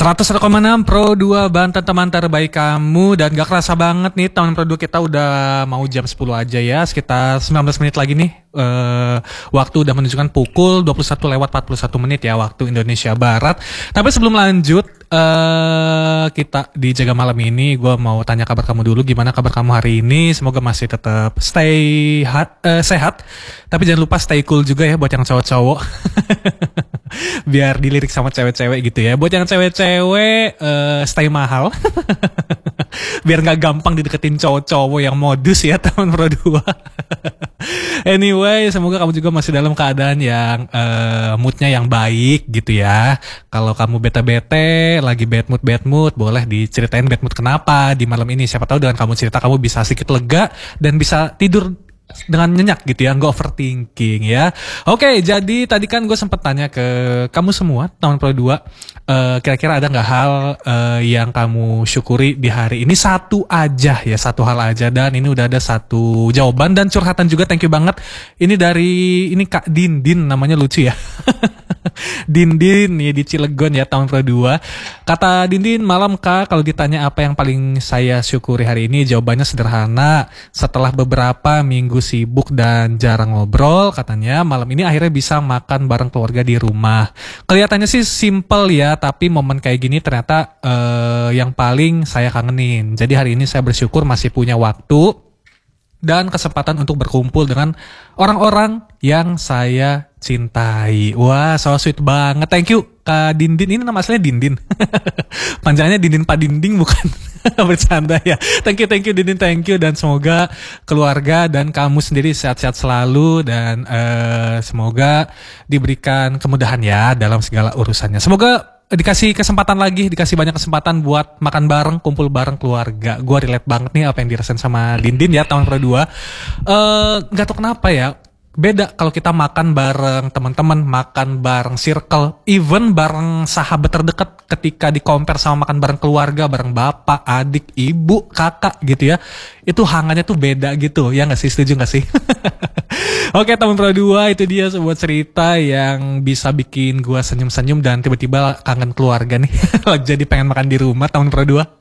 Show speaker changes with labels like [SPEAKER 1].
[SPEAKER 1] 101,6 Pro 2 Banten, teman terbaik kamu. Dan gak kerasa banget nih tahun Pro 2 kita udah mau jam 10 aja ya. Sekitar 19 menit lagi nih. Waktu udah menunjukkan pukul 21:41 ya, waktu Indonesia Barat. Tapi sebelum lanjut kita di Jaga Malam ini, gue mau tanya kabar kamu dulu. Gimana kabar kamu hari ini? Semoga masih tetap sehat. Tapi jangan lupa stay cool juga ya buat yang cowok-cowok. Biar dilirik sama cewek-cewek gitu ya. Buat yang cewek-cewek stay mahal. Biar gak gampang dideketin cowok-cowok yang modus ya teman Pro 2. Anyway, semoga kamu juga masih dalam keadaan yang moodnya yang baik gitu ya. Kalau kamu bete-bete, lagi bad mood, boleh diceritain bad mood kenapa di malam ini. Siapa tahu dengan kamu cerita kamu bisa sedikit lega dan bisa tidur dengan nyenyak gitu ya, nggak overthinking ya. Oke, jadi tadi kan gue sempet tanya ke kamu semua tahun Pro 2, kira-kira ada nggak hal yang kamu syukuri di hari ini? Satu hal aja, dan ini udah ada satu jawaban dan curhatan juga. Thank you banget. Ini dari Kak Dindin, namanya lucu ya. Dindin ya di Cilegon ya, tahun Pro 2. Kata Dindin, malam Kak, kalau ditanya apa yang paling saya syukuri hari ini, jawabannya sederhana. Setelah beberapa minggu sibuk dan jarang ngobrol, katanya malam ini akhirnya bisa makan bareng keluarga di rumah. Kelihatannya sih simple ya, tapi momen kayak gini ternyata yang paling saya kangenin. Jadi hari ini saya bersyukur masih punya waktu dan kesempatan untuk berkumpul dengan orang-orang yang saya cintai. Wah, so sweet banget. Thank you Kak Dindin. Ini nama aslinya Dindin. Panjangnya Dindin Pak Dinding bukan. Bercanda ya. Thank you Dindin, thank you. Dan semoga keluarga dan kamu sendiri sehat-sehat selalu. Dan semoga diberikan kemudahan ya dalam segala urusannya. Semoga dikasih banyak kesempatan buat makan bareng, kumpul bareng keluarga. Gue relate banget nih apa yang dirasain sama Dindin ya tahun Pro 2. Gak tau kenapa ya, beda kalau kita makan bareng teman-teman, makan bareng circle, even bareng sahabat terdekat. Ketika di compare sama makan bareng keluarga, bareng bapak, adik, ibu, kakak gitu ya, itu hangatnya tuh beda gitu. Ya gak sih, setuju gak sih? Oke, teman Pro 2, itu dia sebuah cerita yang bisa bikin gue senyum-senyum dan tiba-tiba kangen keluarga nih. Jadi pengen makan di rumah, teman Pro 2.